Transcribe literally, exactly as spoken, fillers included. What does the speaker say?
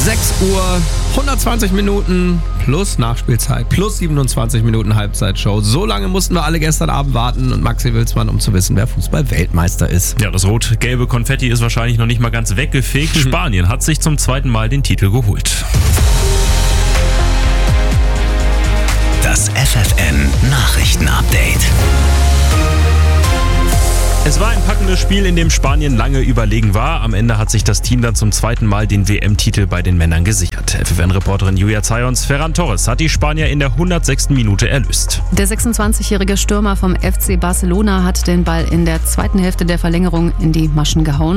sechs Uhr, hundertzwanzig Minuten plus Nachspielzeit, plus siebenundzwanzig Minuten Halbzeitshow. So lange mussten wir alle gestern Abend warten und Maxi Wilsmann, um zu wissen, wer Fußball-Weltmeister ist. Ja, das rot-gelbe Konfetti ist wahrscheinlich noch nicht mal ganz weggefegt. Spanien hat sich zum zweiten Mal den Titel geholt. Das F F N-Nachrichten-Update. Es war ein packendes Spiel, in dem Spanien lange überlegen war. Am Ende hat sich das Team dann zum zweiten Mal den W M-Titel bei den Männern gesichert. F F N-Reporterin Julia Zayons, Ferran Torres hat die Spanier in der hundertsechsten Minute erlöst. Der sechsundzwanzigjährige Stürmer vom F C Barcelona hat den Ball in der zweiten Hälfte der Verlängerung in die Maschen gehauen.